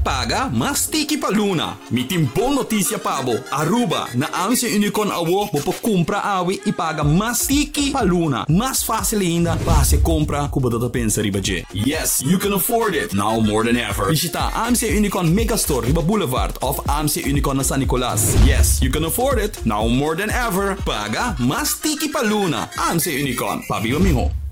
paga mas tiki pa Luna. Mi timpong notisya pabo, Aruba, na ang si Unicorn awo, po compra awi ipaga mas tiki pa Luna. Mas fácil ainda, base compra, kubadata pensa riba je. Yes, you can afford it, now more than ever. Visita AMC Unicorn Megastore, Riba Boulevard of AMC Unicorn na San Nicolas. Yes, you can afford it, now more than ever. Paga mas tiki pa Luna. AMC Unicorn, pabiba miho.